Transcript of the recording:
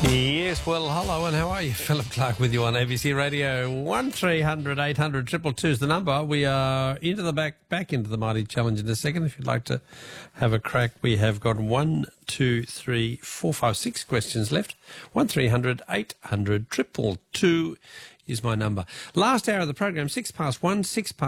Yes, well, hello and how are you? Philip Clark with you on ABC Radio. 1300 800 222 is the number. We are back into the Mighty Challenge in a second. If you'd like to have a crack, we have got 1, 2, 3, 4, 5, 6 questions left. 1300 800 222 is my number. Last hour of the program, 6 past 1, 6 past